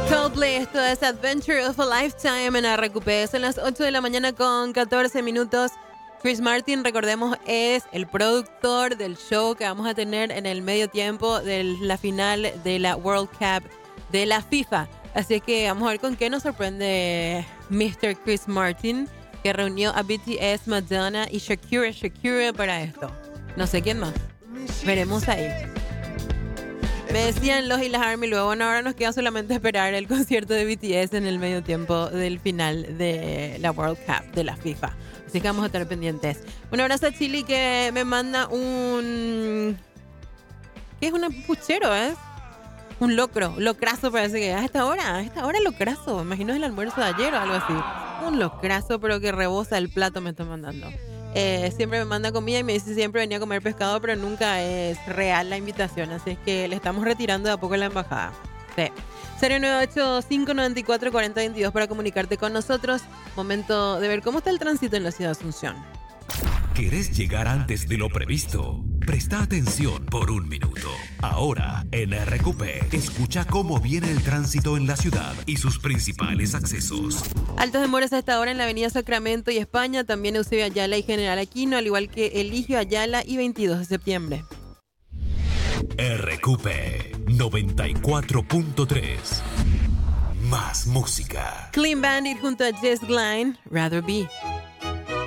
Coldplay, esto es Adventure of a Lifetime en RQP. Son las 8 de la mañana con 14 minutos. Chris Martin, recordemos, es el productor del show que vamos a tener en el medio tiempo de la final de la World Cup de la FIFA. Así que vamos a ver con qué nos sorprende Mr. Chris Martin, que reunió a BTS, Madonna y Shakira para esto. No sé quién más. Veremos ahí. Me decían los y las ARMY luego, bueno, ahora nos queda solamente esperar el concierto de BTS en el medio tiempo del final de la World Cup de la FIFA. Así que vamos a estar pendientes. Un abrazo a Chili que me manda un... ¿Qué es? Un puchero, ¿eh? Un locrazo parece que a esta hora locrazo. Me imagino el almuerzo de ayer o algo así. Un locrazo, pero que rebosa el plato me está mandando. Siempre me manda comida y me dice siempre venía a comer pescado, pero nunca es real la invitación. Así es que le estamos retirando de a poco la embajada. Sí. 098-594-4022 para comunicarte con nosotros. Momento de ver cómo está el tránsito en la ciudad de Asunción. ¿Querés llegar antes de lo previsto? Presta atención por un minuto. Ahora, en RQP, escucha cómo viene el tránsito en la ciudad y sus principales accesos. Altas demoras a esta hora en la avenida Sacramento y España, también Eusebio Ayala y General Aquino, al igual que Eligio Ayala y 22 de septiembre. RQP 94.3. Más música. Clean Bandit junto a Jess Glynne, Rather Be.